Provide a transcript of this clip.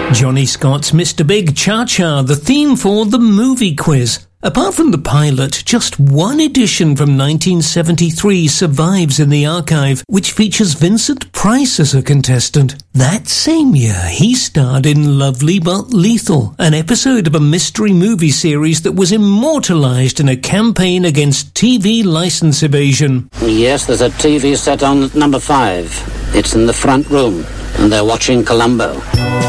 Johnny Scott's Mr. Big Cha-Cha, the theme for The Movie Quiz. Apart from the pilot, just one edition from 1973 survives in the archive, which features Vincent Price as a contestant. That same year, he starred in Lovely But Lethal, an episode of a mystery movie series that was immortalized in a campaign against TV license evasion. Yes, there's a TV set on at number 5. It's in the front room, and they're watching Columbo.